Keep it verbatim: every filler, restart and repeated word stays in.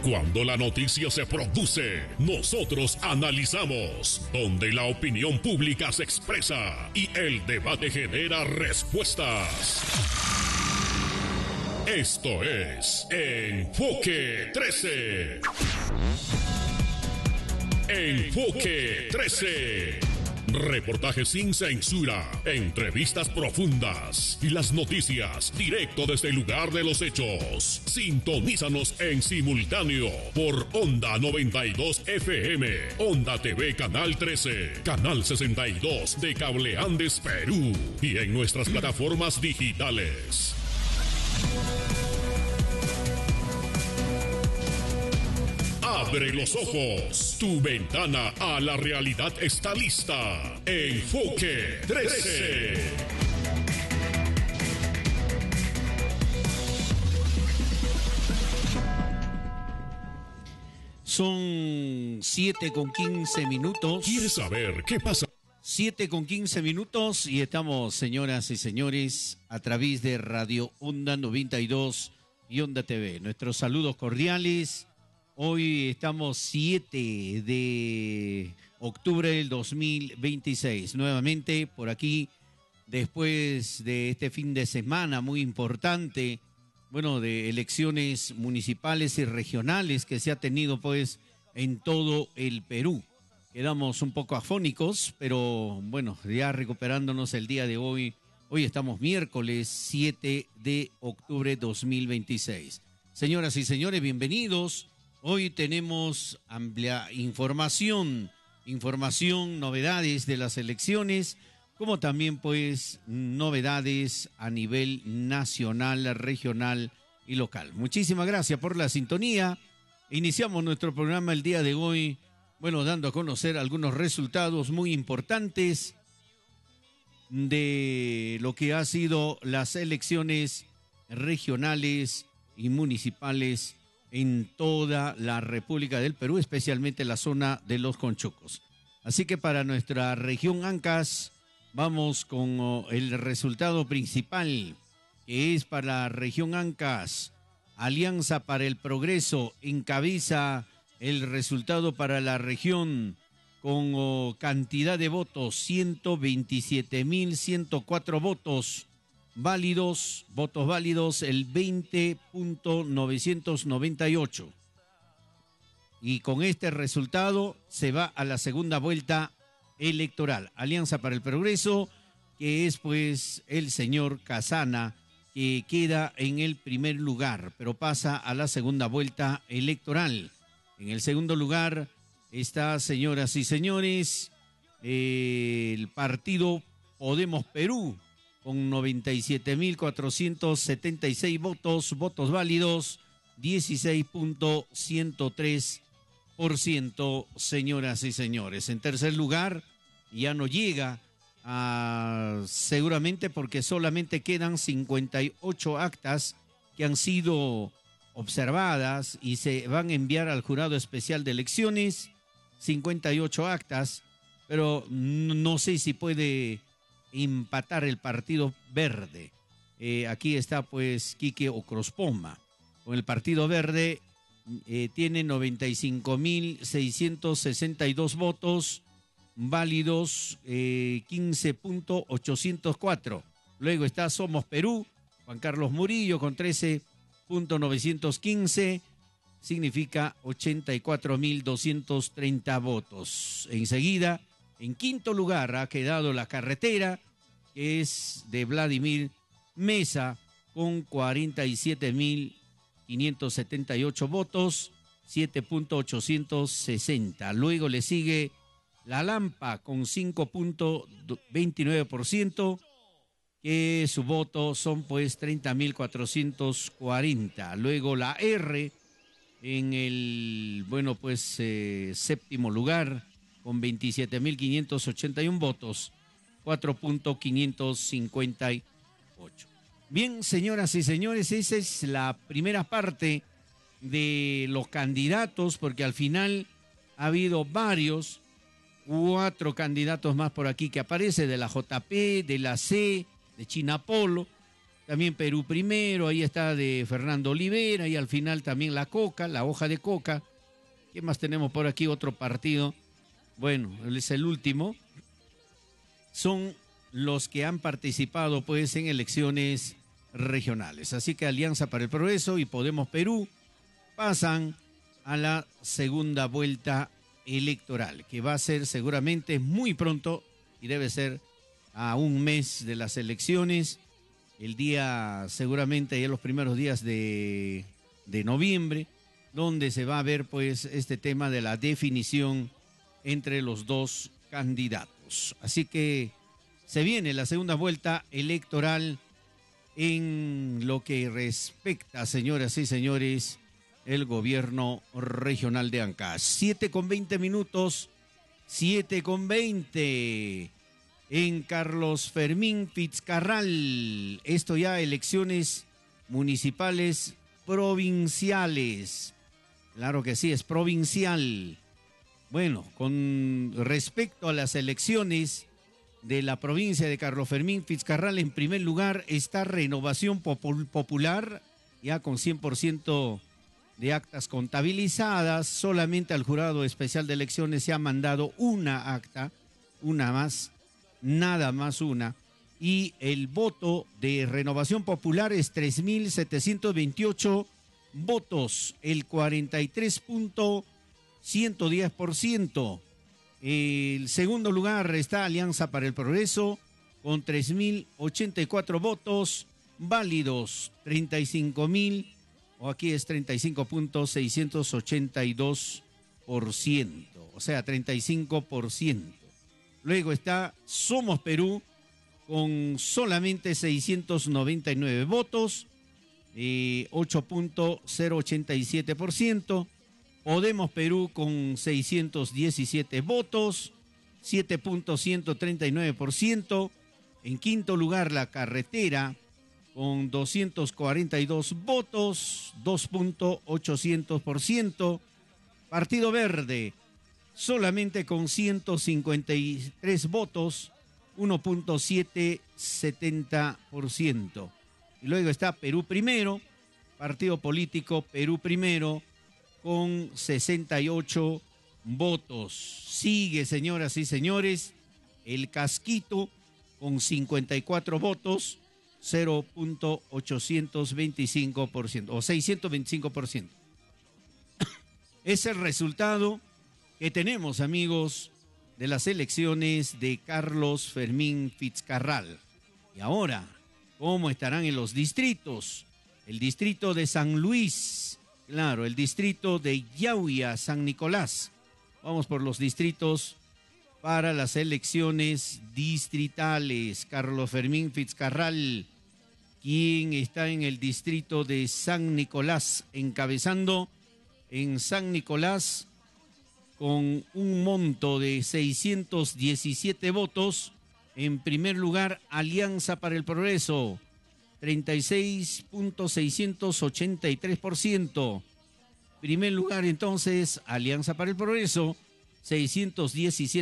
Cuando la noticia se produce, nosotros analizamos. Donde la opinión pública se expresa y el debate genera respuestas. Esto es Enfoque trece. Enfoque trece. Reportajes sin censura, entrevistas profundas y las noticias directo desde el lugar de los hechos. Sintonízanos en simultáneo por Onda noventa y dos F M, Onda T V Canal trece, Canal sesenta y dos de Cable Andes Perú y en nuestras plataformas digitales. Abre los ojos, tu ventana a la realidad está lista. Enfoque trece. Son siete con quince minutos. ¿Quieres saber qué pasa? siete con quince minutos y estamos, señoras y señores, a través de Radio Onda noventa y dos y Onda T V. Nuestros saludos cordiales. Hoy estamos siete de octubre del dos mil veintiséis. Nuevamente por aquí, después de este fin de semana muy importante, bueno, de elecciones municipales y regionales que se ha tenido pues en todo el Perú. Quedamos un poco afónicos, pero bueno, ya recuperándonos el día de hoy. Hoy estamos miércoles siete de octubre dos mil veintiséis. Señoras y señores, bienvenidos. Hoy tenemos amplia información, información, novedades de las elecciones, como también pues novedades a nivel nacional, regional y local. Muchísimas gracias por la sintonía. Iniciamos nuestro programa el día de hoy, bueno, dando a conocer algunos resultados muy importantes de lo que ha sido las elecciones regionales y municipales en toda la República del Perú, especialmente la zona de los Conchucos. Así que para nuestra región Ancash, vamos con oh, el resultado principal, que es para la región Ancash. Alianza para el Progreso encabeza el resultado para la región con oh, cantidad de votos, ciento veintisiete mil ciento cuatro votos. Válidos, votos válidos, el veinte punto novecientos noventa y ocho. Y con este resultado se va a la segunda vuelta electoral. Alianza para el Progreso, que es pues el señor Casana, que queda en el primer lugar, pero pasa a la segunda vuelta electoral. En el segundo lugar está, señoras y señores, eh, el partido Podemos Perú, con noventa y siete mil cuatrocientos setenta y seis votos, votos válidos, dieciséis punto ciento tres por ciento, señoras y señores. En tercer lugar, ya no llega a, seguramente porque solamente quedan cincuenta y ocho actas que han sido observadas y se van a enviar al Jurado Especial de Elecciones, cincuenta y ocho actas, pero no sé si puede empatar el Partido Verde. Eh, aquí está pues Quique Ocrospoma. Con el Partido Verde eh, tiene noventa y cinco mil seiscientos sesenta y dos votos válidos, eh, quince punto ochocientos cuatro. Luego está Somos Perú, Juan Carlos Murillo con trece punto novecientos quince, significa ochenta y cuatro mil doscientos treinta votos. Enseguida, en quinto lugar ha quedado La Carretera, que es de Vladimir Mesa, con cuarenta y siete mil quinientos setenta y ocho votos, siete punto ochocientos sesenta. Luego le sigue La Lampa con cinco punto veintinueve por ciento, que su voto son pues treinta mil cuatrocientos cuarenta. Luego la R en el, bueno pues eh, séptimo lugar, con veintisiete mil quinientos ochenta y uno votos, cuatro punto quinientos cincuenta y ocho. Bien, señoras y señores, esa es la primera parte de los candidatos, porque al final ha habido varios, cuatro candidatos más por aquí que aparece, de la J P, de la C, de Chinapolo, también Perú Primero, ahí está de Fernando Olivera, y al final también la coca, la hoja de coca. ¿Qué más tenemos por aquí? Otro partido. Bueno, es el último. Son los que han participado pues en elecciones regionales. Así que Alianza para el Progreso y Podemos Perú pasan a la segunda vuelta electoral, que va a ser seguramente muy pronto y debe ser a un mes de las elecciones, el día seguramente ya los primeros días de, de noviembre, donde se va a ver pues este tema de la definición entre los dos candidatos. Así que se viene la segunda vuelta electoral en lo que respecta, señoras y señores, el gobierno regional de Ancash. siete con veinte minutos, siete con veinte en Carlos Fermín Fitzcarral. Esto ya elecciones municipales provinciales. Claro que sí, es provincial. Bueno, con respecto a las elecciones de la provincia de Carlos Fermín Fitzcarral, en primer lugar está Renovación Popul- Popular, ya con cien por ciento de actas contabilizadas. Solamente al Jurado Especial de Elecciones se ha mandado una acta, una más, nada más una. Y el voto de Renovación Popular es tres mil setecientos veintiocho votos, el cuarenta y tres punto ciento diez por ciento. El segundo lugar está Alianza para el Progreso con tres mil ochenta y cuatro votos válidos, treinta y cinco mil, o aquí es treinta y cinco punto seiscientos ochenta y dos por ciento, o sea, treinta y cinco por ciento. Luego está Somos Perú con solamente seiscientos noventa y nueve votos, eh, ocho punto cero ochenta y siete por ciento. Podemos Perú con seiscientos diecisiete votos, siete punto ciento treinta y nueve por ciento. En quinto lugar, La Carretera con doscientos cuarenta y dos votos, dos punto ochocientos por ciento. Partido Verde solamente con ciento cincuenta y tres votos, uno punto setecientos setenta por ciento. Y luego está Perú Primero, partido político Perú Primero, con sesenta y ocho votos. Sigue, señoras y señores, el Casquito con cincuenta y cuatro votos, cero punto ochocientos veinticinco por ciento o seiscientos veinticinco por ciento. Es el resultado que tenemos, amigos, de las elecciones de Carlos Fermín Fitzcarral. Y ahora, ¿cómo estarán en los distritos? El distrito de San Luis, claro, el distrito de Yauya, San Nicolás. Vamos por los distritos para las elecciones distritales. Carlos Fermín Fitzcarral, quien está en el distrito de San Nicolás, encabezando en San Nicolás con un monto de seiscientos diecisiete votos. En primer lugar, Alianza para el Progreso, treinta y seis punto seiscientos ochenta y tres por ciento. Primer lugar, entonces, Alianza para el Progreso, seiscientos diecisiete